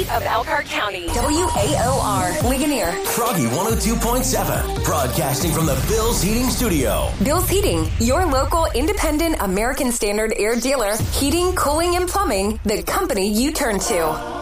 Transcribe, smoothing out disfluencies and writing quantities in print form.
heartbeat of Elkhart County. WAOR, Ligonier. Froggy 102.7, broadcasting from the Bill's Heating Studio. Bill's Heating, your local independent American Standard air dealer. Heating, cooling, and plumbing, the company you turn to.